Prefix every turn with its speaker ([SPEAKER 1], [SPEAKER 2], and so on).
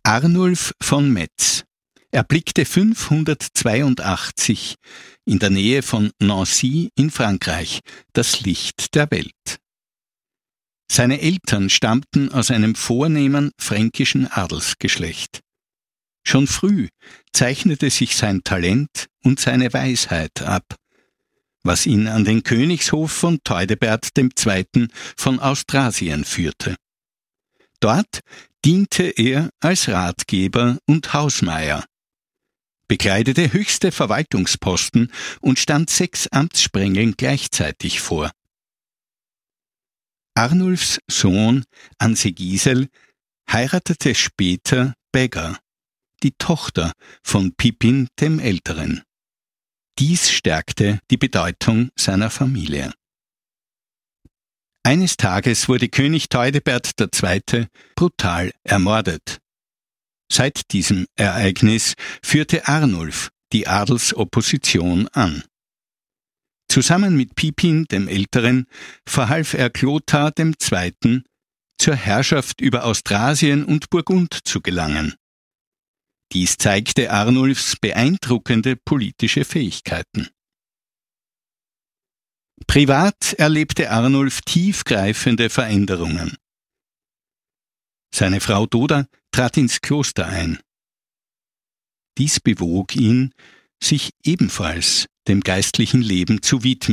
[SPEAKER 1] Arnulf von Metz erblickte 582 in der Nähe von Nancy in Frankreich das Licht der Welt. Seine Eltern stammten aus einem vornehmen fränkischen Adelsgeschlecht. Schon früh zeichnete sich sein Talent und seine Weisheit ab, was ihn an den Königshof von Theudebert II. Von Austrasien führte. Dort diente er als Ratgeber und Hausmeier, bekleidete höchste Verwaltungsposten und stand 6 Amtssprengeln gleichzeitig vor. Arnulfs Sohn Ansegisel heiratete später Begga, die Tochter von Pippin dem Älteren. Dies stärkte die Bedeutung seiner Familie. Eines Tages wurde König Theudebert II. Brutal ermordet. Seit diesem Ereignis führte Arnulf die Adelsopposition an. Zusammen mit Pippin dem Älteren verhalf er Lothar II. Zur Herrschaft über Austrasien und Burgund zu gelangen. Dies zeigte Arnulfs beeindruckende politische Fähigkeiten. Privat erlebte Arnulf tiefgreifende Veränderungen. Seine Frau Doda trat ins Kloster ein. Dies bewog ihn, sich ebenfalls dem geistlichen Leben zu widmen.